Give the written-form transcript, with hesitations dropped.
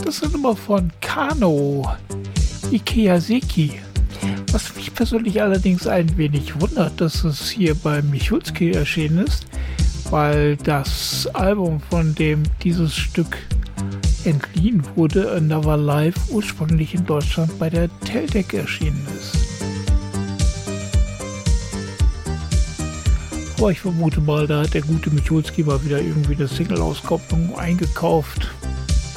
Das ist eine Nummer von Kano Ikeyaseki. Was mich persönlich allerdings ein wenig wundert, dass es hier bei Michalski erschienen ist, weil das Album, von dem dieses Stück entliehen wurde, Another Life, ursprünglich in Deutschland bei der Teldec erschienen ist. Aber ich vermute mal, da hat der gute Michalski mal wieder irgendwie eine Single-Auskopplung eingekauft.